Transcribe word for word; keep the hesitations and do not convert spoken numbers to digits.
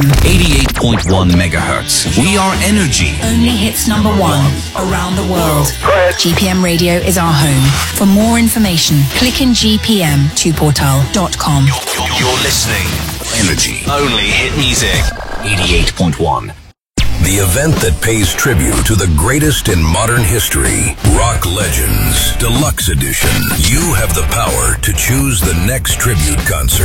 M. eighty-eight point one megahertz. We are energy. Only hits number one around the world. G P M Radio is our home. For more information, click in g p m two portal dot com. You're, you're listening. Energy. Only hit music. eighty-eight point one. The event that pays tribute to the greatest in modern history. Rock Legends Deluxe Edition. You have the power to choose the next tribute concert.